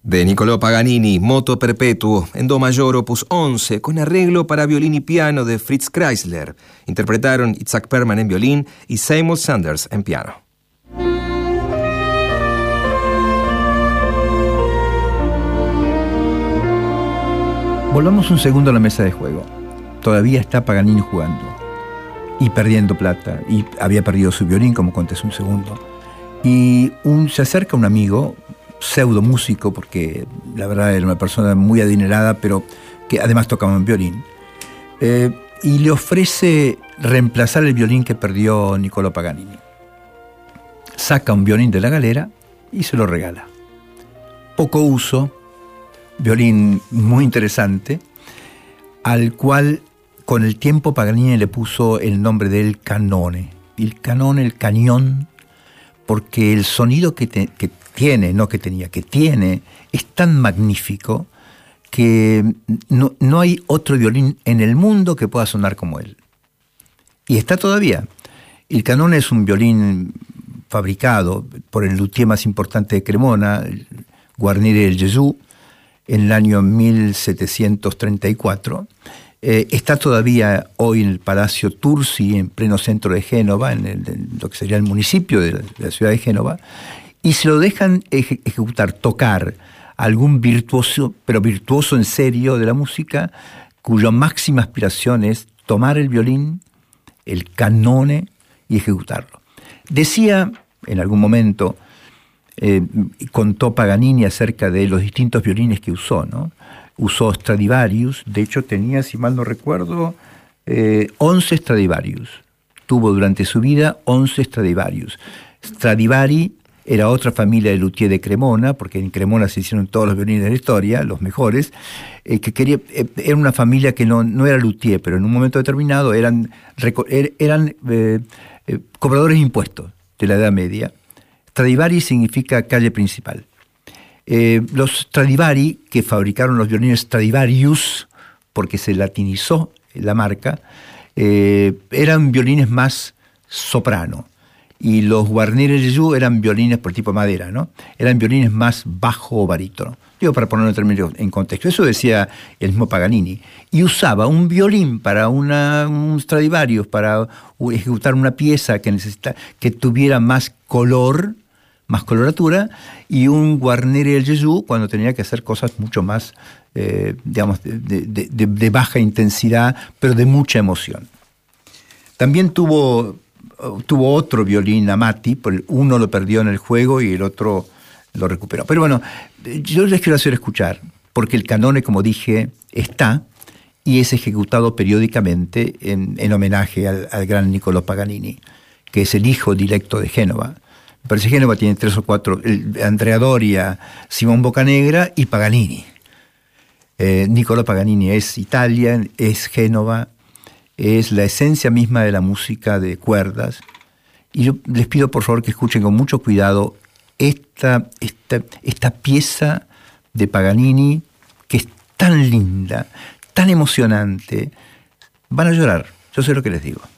De Niccolò Paganini, Moto Perpetuo, en do mayor opus 11, con arreglo para violín y piano de Fritz Kreisler. Interpretaron Itzhak Perlman en violín y Seymour Sanders en piano. Volvamos un segundo a la mesa de juego. Todavía está Paganini jugando y perdiendo plata, y había perdido su violín, como conté hace un segundo. Y se acerca un amigo, pseudo músico, porque la verdad era una persona muy adinerada, pero que además tocaba un violín, y le ofrece reemplazar el violín que perdió Niccolò Paganini. Saca un violín de la galera y se lo regala. Poco uso, violín muy interesante, al cual con el tiempo Paganini le puso el nombre del canone. El canone, el cañón, porque el sonido que tiene es tan magnífico que no hay otro violín en el mundo que pueda sonar como él. Y está todavía. El canone es un violín fabricado por el luthier más importante de Cremona, Guarneri del Gesù, en el año 1734. Está todavía hoy en el Palacio Tursi, en pleno centro de Génova, en lo que sería el municipio de la ciudad de Génova, y se lo dejan ejecutar, tocar a algún virtuoso, pero virtuoso en serio de la música, cuya máxima aspiración es tomar el violín, el canone, y ejecutarlo. Decía en algún momento, contó Paganini acerca de los distintos violines que usó, ¿no? Usó Stradivarius, de hecho tenía, si mal no recuerdo, 11 Stradivarius. Tuvo durante su vida 11 Stradivarius. Stradivari era otra familia de luthier de Cremona, porque en Cremona se hicieron todos los violines de la historia, los mejores, era una familia que no era luthier, pero en un momento determinado eran cobradores de impuestos de la Edad Media. Stradivari significa calle principal. Los Stradivari, que fabricaron los violines Stradivarius, porque se latinizó la marca, eran violines más soprano. Y los Guarneri del Gesù eran violines por tipo madera, ¿no? Eran violines más bajo o barítono. Digo, para ponerlo en contexto. Eso decía el mismo Paganini. Y usaba un violín para un Stradivarius, para ejecutar una pieza que tuviera más color, más coloratura, y un Guarneri del Gesù cuando tenía que hacer cosas mucho más, de baja intensidad, pero de mucha emoción. También tuvo otro violín Amati, uno lo perdió en el juego y el otro lo recuperó. Pero bueno, yo les quiero hacer escuchar, porque el canone, como dije, está y es ejecutado periódicamente en homenaje al gran Niccolò Paganini, que es el hijo directo de Génova. Me parece que Génova tiene 3 o 4, Andrea Doria, Simón Boccanegra y Paganini. Niccolò Paganini es Italia, es Génova, es la esencia misma de la música de cuerdas. Y yo les pido por favor que escuchen con mucho cuidado esta pieza de Paganini, que es tan linda, tan emocionante. Van a llorar, yo sé lo que les digo.